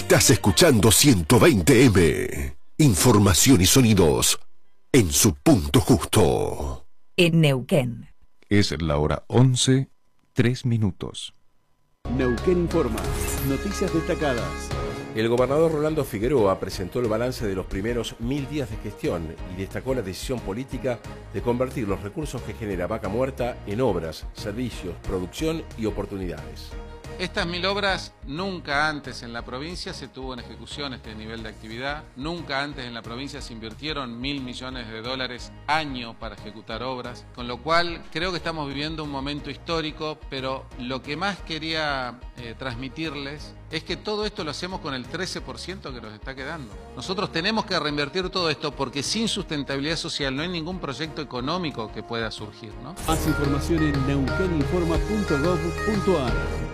Estás escuchando 120M. Información y sonidos en su punto justo. En Neuquén. Es la hora 11, 3 minutos. Neuquén informa. Noticias destacadas. El gobernador Rolando Figueroa presentó el balance de los primeros 1000 días de gestión y destacó la decisión política de convertir los recursos que genera Vaca Muerta en obras, servicios, producción y oportunidades. Estas 1000 obras, nunca antes en la provincia se tuvo en ejecución este nivel de actividad, nunca antes en la provincia se invirtieron $1.000 millones año para ejecutar obras, con lo cual creo que estamos viviendo un momento histórico, pero lo que más quería transmitirles es que todo esto lo hacemos con el 13% que nos está quedando. Nosotros tenemos que reinvertir todo esto porque sin sustentabilidad social no hay ningún proyecto económico que pueda surgir, ¿no? Más información en neuqueninforma.gov.ar.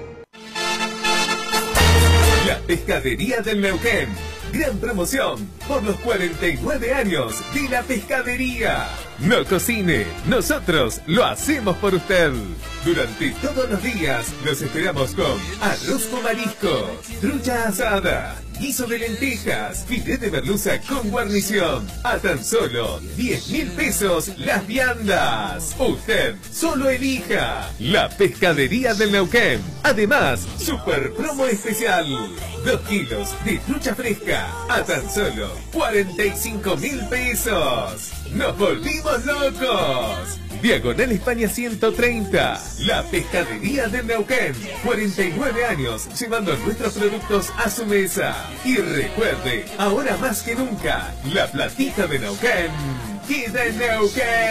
La Pescadería del Neuquén. Gran promoción por los 49 años de la pescadería. No cocine, nosotros lo hacemos por usted. Durante todos los días los esperamos con arroz con mariscos, trucha asada, guiso de lentejas, filé de merluza con guarnición. A tan solo 10.000 pesos las viandas. Usted solo elija la Pescadería del Neuquén. Además, super promo especial. 2 kilos de trucha fresca a tan solo 45.000 pesos. ¡Nos volvimos locos! Diagonal España 130. La Pescadería del Neuquén. 49 años llevando nuestros productos a su mesa. Y recuerde, ahora más que nunca, la platita de Neuquén queda en Neuquén.